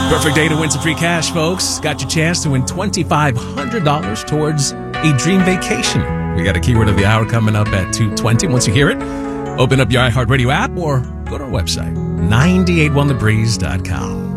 Perfect day to win some free cash, folks. Got your chance to win $2,500 towards a dream vacation. We got a keyword of the hour coming up at 2:20. Once you hear it, open up your iHeartRadio app or go to our website, 981thebreeze.com.